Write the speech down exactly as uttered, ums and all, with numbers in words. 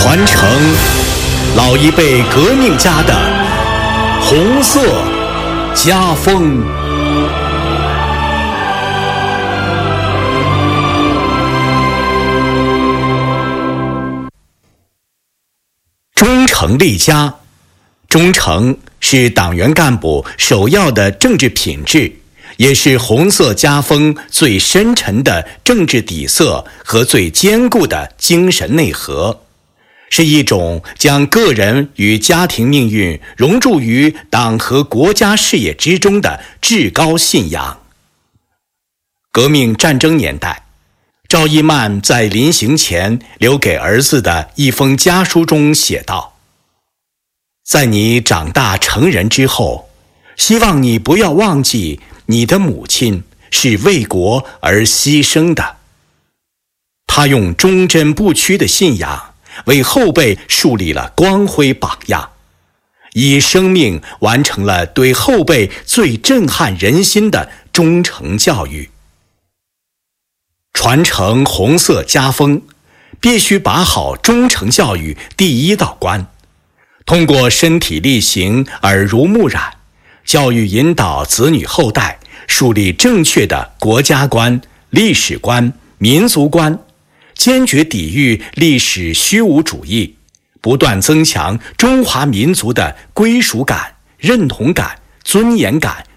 传承老一辈革命家的红色家风。忠诚立家，忠诚是党员干部首要的政治品质，也是红色家风最深沉的政治底色和最坚固的精神内核，是一种将个人与家庭命运融入于党和国家事业之中的至高信仰。革命战争年代，赵一曼在临行前留给儿子的一封家书中写道：在你长大成人之后，希望你不要忘记你的母亲是为国而牺牲的。他用忠贞不屈的信仰为后辈树立了光辉榜样，以生命完成了对后辈最震撼人心的忠诚教育。传承红色家风，必须把好忠诚教育第一道关，通过身体力行、耳濡目染，教育引导子女后代树立正确的国家观、历史观、民族观，坚决抵御历史虚无主义，不断增强中华民族的归属感、认同感、尊严感、